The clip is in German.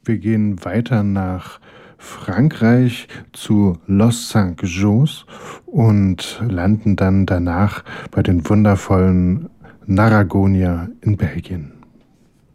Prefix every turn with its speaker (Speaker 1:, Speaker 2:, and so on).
Speaker 1: Wir gehen weiter nach Frankreich zu Los Cinq-Jours und landen dann danach bei den wundervollen Narragonia in Belgien.